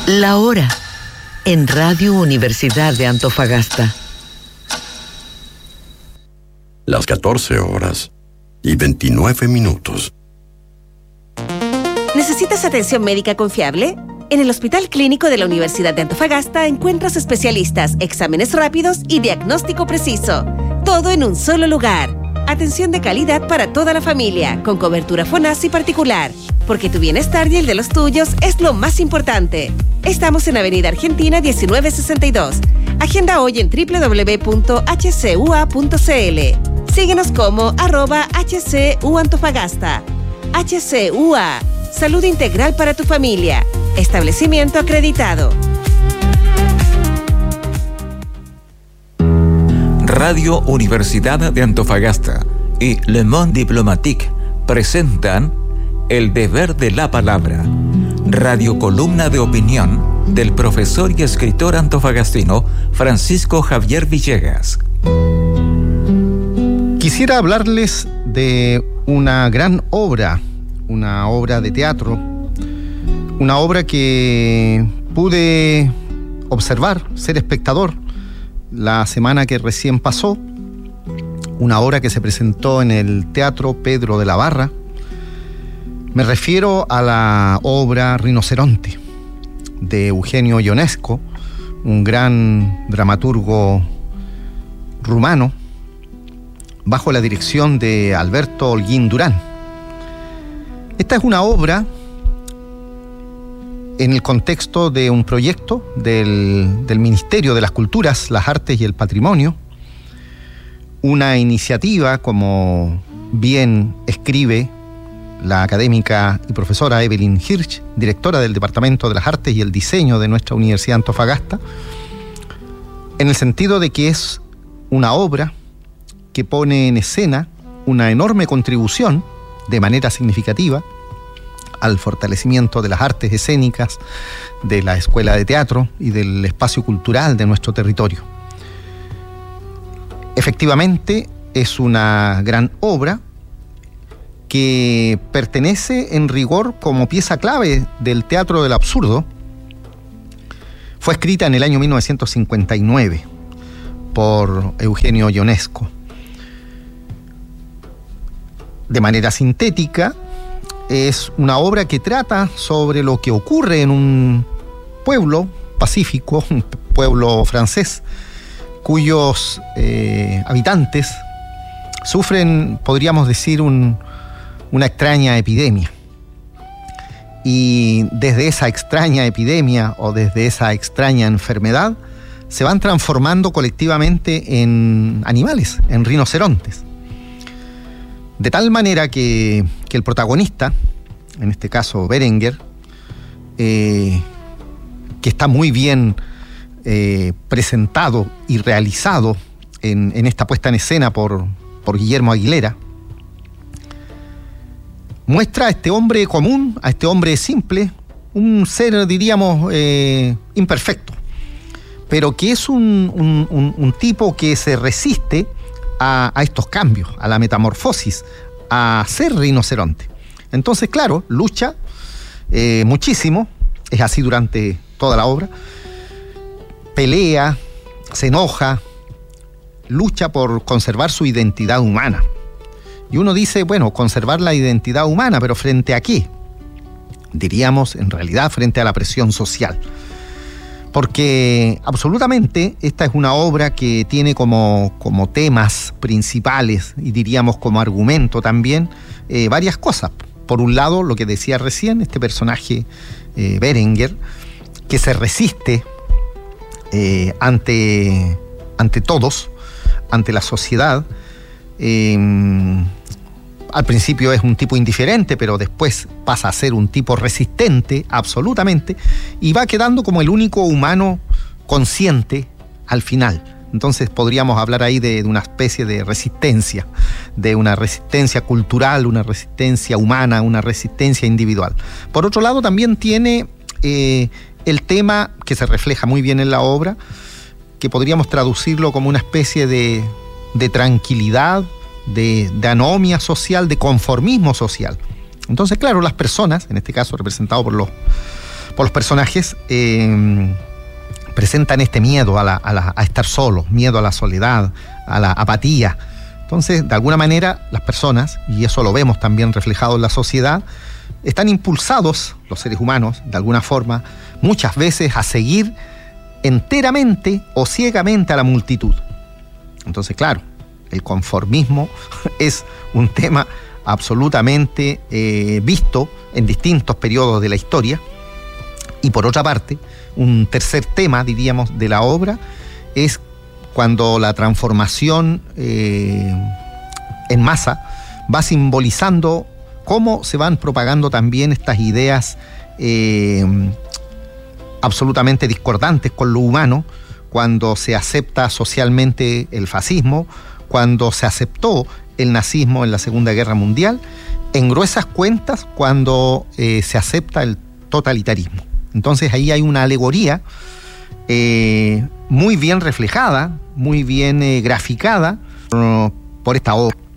La hora en Radio Universidad de Antofagasta. Las 14:29. ¿Necesitas atención médica confiable? En el Hospital Clínico de la Universidad de Antofagasta encuentras especialistas, exámenes rápidos y diagnóstico preciso. Todo en un solo lugar. Atención de calidad para toda la familia, con cobertura FONASI particular. Porque tu bienestar y el de los tuyos es lo más importante. Estamos en Avenida Argentina 1962. Agenda hoy en www.hcua.cl. Síguenos como @HCUAntofagasta. HCUA. Salud integral para tu familia. Establecimiento acreditado. Radio Universidad de Antofagasta y Le Monde Diplomatique presentan El Deber de la Palabra, radiocolumna de opinión del profesor y escritor antofagastino Francisco Javier Villegas. Quisiera hablarles de una gran obra, una obra de teatro, una obra que pude observar, ser espectador, la semana que recién pasó, una obra que se presentó en el Teatro Pedro de la Barra. Me refiero a la obra Rinoceronte, de Eugenio Ionesco, un gran dramaturgo rumano, bajo la dirección de Alberto Holguín Durán. Esta es una obra en el contexto de un proyecto del Ministerio de las Culturas, las Artes y el Patrimonio, una iniciativa, como bien escribe la académica y profesora Evelyn Hirsch, directora del Departamento de las Artes y el Diseño de nuestra Universidad de Antofagasta, en el sentido de que es una obra que pone en escena una enorme contribución, de manera significativa, al fortalecimiento de las artes escénicas, de la escuela de teatro y del espacio cultural de nuestro territorio. Efectivamente, es una gran obra que pertenece en rigor como pieza clave del teatro del absurdo. Fue escrita en el año 1959 por Eugenio Ionesco. De manera sintética, es una obra que trata sobre lo que ocurre en un pueblo pacífico, un pueblo francés, cuyos habitantes sufren, podríamos decir, una extraña epidemia. Y desde esa extraña epidemia o desde esa extraña enfermedad se van transformando colectivamente en animales, en rinocerontes. De tal manera que el protagonista, en este caso Berenguer, que está muy bien presentado y realizado en esta puesta en escena por Guillermo Aguilera, muestra a este hombre común, a este hombre simple, un ser, diríamos, imperfecto, pero que es un tipo que se resiste a estos cambios, a la metamorfosis, a ser rinoceronte. Entonces, claro, lucha muchísimo, es así durante toda la obra, pelea, se enoja, lucha por conservar su identidad humana. Y uno dice, bueno, conservar la identidad humana, pero ¿frente a qué? Diríamos, en realidad, frente a la presión social. Porque absolutamente esta es una obra que tiene como temas principales y diríamos como argumento también varias cosas. Por un lado, lo que decía recién, este personaje Berenguer, que se resiste ante todos, ante la sociedad. Al principio es un tipo indiferente, pero después pasa a ser un tipo resistente, absolutamente, y va quedando como el único humano consciente al final. Entonces podríamos hablar ahí de una especie de resistencia, de una resistencia cultural, una resistencia humana, una resistencia individual. Por otro lado, también tiene el tema que se refleja muy bien en la obra, que podríamos traducirlo como una especie de tranquilidad, de anomia social, de conformismo social. Entonces, claro, las personas, en este caso representado por los personajes, presentan este miedo a estar solos, miedo a la soledad, a la apatía. Entonces, de alguna manera, las personas, y eso lo vemos también reflejado en la sociedad, están impulsados, los seres humanos, de alguna forma, muchas veces a seguir enteramente o ciegamente a la multitud. Entonces, claro, el conformismo es un tema absolutamente visto en distintos periodos de la historia. Y por otra parte, un tercer tema, diríamos, de la obra es cuando la transformación en masa va simbolizando cómo se van propagando también estas ideas absolutamente discordantes con lo humano, cuando se acepta socialmente el fascismo, cuando se aceptó el nazismo en la Segunda Guerra Mundial, en gruesas cuentas cuando se acepta el totalitarismo. Entonces ahí hay una alegoría muy bien reflejada, muy bien graficada por esta obra.